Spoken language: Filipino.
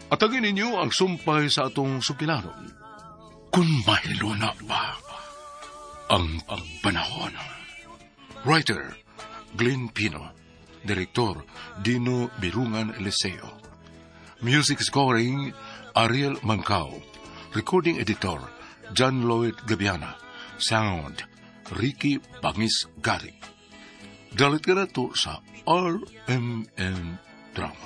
Atagin ninyo ang sumpay sa atong sukilanon. Kung mahilo na ba ang panahon. Writer, Glenn Pino. Direktor, Dino Birungan Eliseo. Music scoring, Ariel Mancao. Recording editor, John Lloyd Gabiana. Sound, Ricky Bangis Gari. Dalit ka na to sa RMN Drama.